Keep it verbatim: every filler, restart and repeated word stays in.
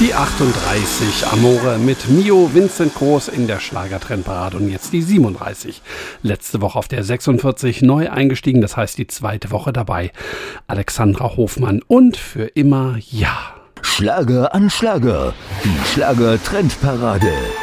Die achtunddreißig, Amore mit Mio, Vincent Groß in der Schlagertrendparade und jetzt die siebenunddreißig. Letzte Woche auf der sechsundvierzig neu eingestiegen, das heißt die zweite Woche dabei. Alexandra Hofmann und für immer ja. Schlager an Schlager, die Schlagertrendparade.